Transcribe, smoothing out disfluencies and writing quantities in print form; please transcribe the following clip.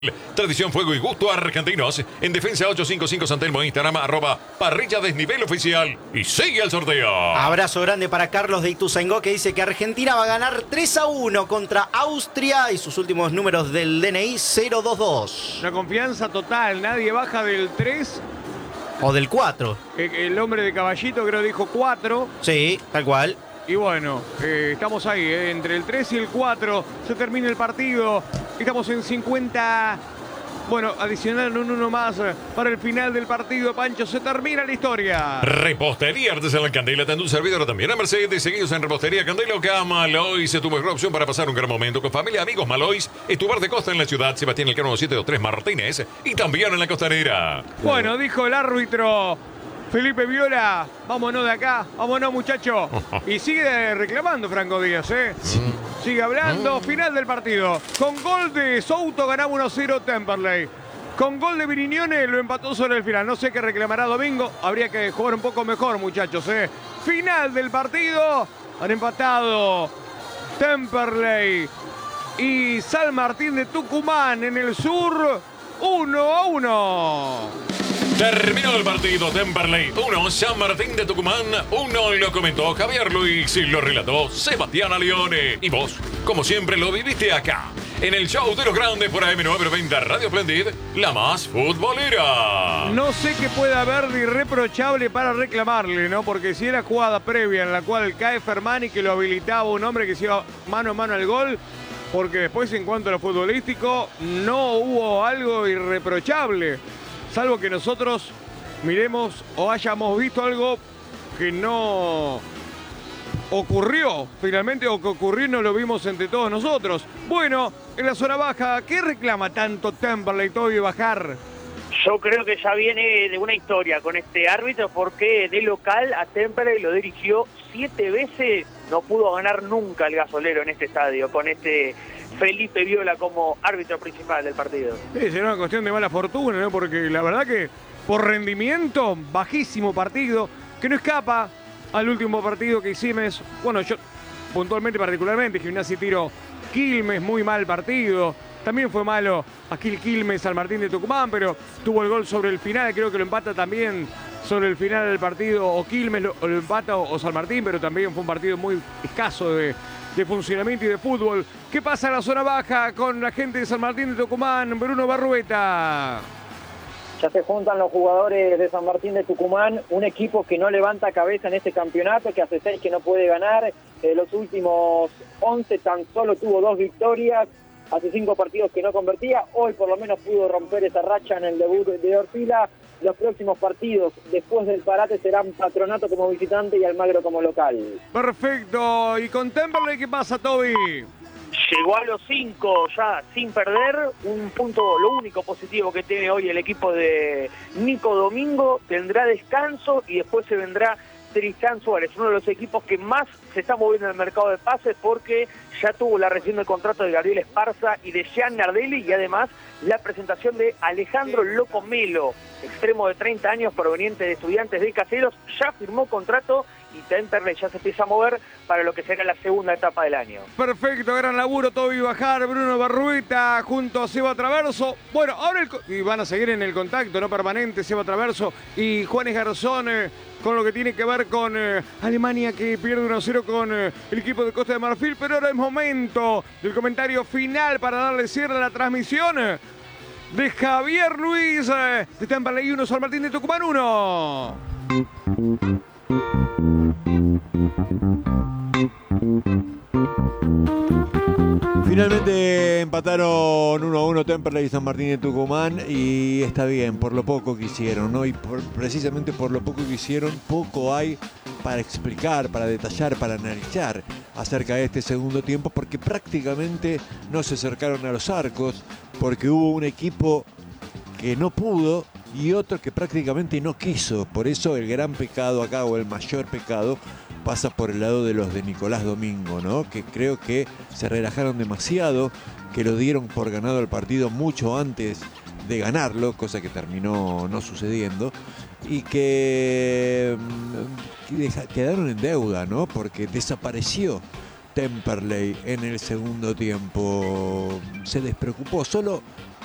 Tradición, fuego y gusto argentinos. En Defensa 855 San Telmo, Instagram, @parrilla desnivel oficial. Y sigue el sorteo. Abrazo grande para Carlos de Ituzaingó, que dice que Argentina va a ganar 3-1 contra Austria y sus últimos números del DNI 022. Una confianza total, nadie baja del 3. O del 4. El hombre de Caballito creo dijo 4. Sí, tal cual. Y bueno, estamos ahí, entre el 3 y el 4 se termina el partido. Estamos en 50. Bueno, adicional uno más para el final del partido. Pancho, se termina la historia. Repostería Artesanal Candela, tanto un servidor también a Mercedes. Seguidos en Repostería Candela, acá Malois es tu mejor opción para pasar un gran momento con familia, amigos. Malois es tu bar de costa en la ciudad. Sebastián Elcano 723 Martínez y también en la costanera. Bueno, dijo el árbitro Felipe Viola, vámonos de acá, vámonos muchachos. Y sigue reclamando Franco Díaz, Sigue hablando, final del partido. Con gol de Souto ganaba 1-0 Temperley. Con gol de Virignone lo empató sobre el final. No sé qué reclamará Domingo, habría que jugar un poco mejor muchachos, Final del partido, han empatado Temperley y San Martín de Tucumán en el sur, 1-1. Terminó el partido. Temperley 1, San Martín de Tucumán 1. Lo comentó Javier Luis y lo relató Sebastián Alione. Y vos, como siempre, lo viviste acá, en el show de los grandes por AM990 Radio Splendid, la más futbolera. No sé qué puede haber de irreprochable para reclamarle, ¿no? Porque si era jugada previa en la cual cae Fermani, que lo habilitaba un hombre que se iba mano a mano al gol, porque después en cuanto a lo futbolístico no hubo algo irreprochable. Salvo que nosotros miremos o hayamos visto algo que no ocurrió finalmente, o que ocurrió y no lo vimos entre todos nosotros. Bueno, en la zona baja, ¿qué reclama tanto Temperley, Toby, bajar? Yo creo que ya viene de una historia con este árbitro, porque de local a Temperley lo dirigió 7 veces, no pudo ganar nunca el gasolero en este estadio, con este Felipe Viola como árbitro principal del partido. Sí, será una cuestión de mala fortuna, ¿no? Porque la verdad que por rendimiento, bajísimo partido, que no escapa al último partido que hicimos. Bueno, yo puntualmente, particularmente, Gimnasia y Tiro Quilmes, muy mal partido. También fue malo aquí el Quilmes, San Martín de Tucumán, pero tuvo el gol sobre el final, creo que lo empata también sobre el final del partido, o Quilmes lo empata o San Martín, pero también fue un partido muy escaso de funcionamiento y de fútbol. ¿Qué pasa en la zona baja con la gente de San Martín de Tucumán? Bruno Barrueta. Ya se juntan los jugadores de San Martín de Tucumán, un equipo que no levanta cabeza en este campeonato, que hace 6 que no puede ganar. Los últimos 11 tan solo tuvo 2 victorias, hace 5 partidos que no convertía. Hoy por lo menos pudo romper esa racha en el debut de Orfila. Los próximos partidos después del parate serán Patronato como visitante y Almagro como local. Perfecto. ¿Y con Temperley qué pasa, Toby? Llegó a los 5 ya sin perder, un punto, lo único positivo que tiene hoy el equipo de Nico Domingo. Tendrá descanso y después se vendrá Tristán Suárez, uno de los equipos que más se está moviendo en el mercado de pases, porque ya tuvo la rescisión del contrato de Gabriel Esparza y de Jean Nardelli, y además la presentación de Alejandro Locomelo, extremo de 30 años proveniente de Estudiantes de Caseros, ya firmó contrato y Temperley ya se empieza a mover para lo que será la segunda etapa del año. Perfecto, gran laburo, Toby Bajar, Bruno Barrueta junto a Seba Traverso. Bueno, ahora y van a seguir en el contacto no permanente Seba Traverso y Juanes Garzón con lo que tiene que ver con Alemania, que pierde 1-0 con el equipo de Costa de Marfil, pero ahora es momento del comentario final para darle cierre a la transmisión de Javier Luis de Temperley 1, San Martín de Tucumán 1. Finalmente empataron 1-1 Temperley y San Martín de Tucumán, y está bien, por lo poco que hicieron, ¿no? Y precisamente por lo poco que hicieron, poco hay para explicar, para detallar, para analizar acerca de este segundo tiempo, porque prácticamente no se acercaron a los arcos, porque hubo un equipo que no pudo y otro que prácticamente no quiso. Por eso el gran pecado acá, o el mayor pecado, pasa por el lado de los de Nicolás Domingo, ¿no? Que creo que se relajaron demasiado, que lo dieron por ganado el partido mucho antes de ganarlo, cosa que terminó no sucediendo, y que quedaron en deuda, ¿no? Porque desapareció Temperley en el segundo tiempo, se despreocupó, solo